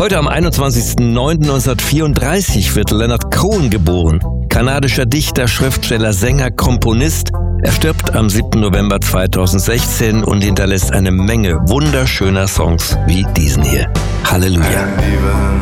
Heute am 21.09.1934 wird Leonard Cohen geboren. Kanadischer Dichter, Schriftsteller, Sänger, Komponist. Er stirbt am 7. November 2016 und hinterlässt eine Menge wunderschöner Songs wie diesen hier. Halleluja.